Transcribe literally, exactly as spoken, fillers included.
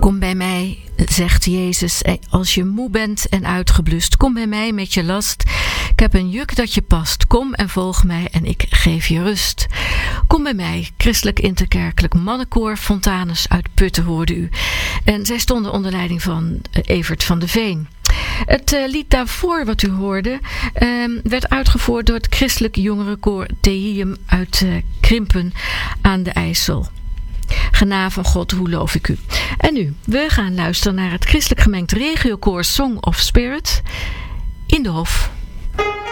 Kom bij mij, zegt Jezus, als je moe bent en uitgeblust. Kom bij mij met je last. Ik heb een juk dat je past. Kom en volg mij en ik geef je rust. Kom bij mij, christelijk interkerkelijk mannenkoor Fontanus uit Putten hoorde u. En zij stonden onder leiding van Evert van de Veen. Het uh, lied daarvoor wat u hoorde uh, werd uitgevoerd door het christelijk jongerenkoor Tehium uit uh, Krimpen aan de IJssel. Genade van God, hoe loof ik u. En nu, we gaan luisteren naar het christelijk gemengd regiokoor Song of Spirit in de Hof.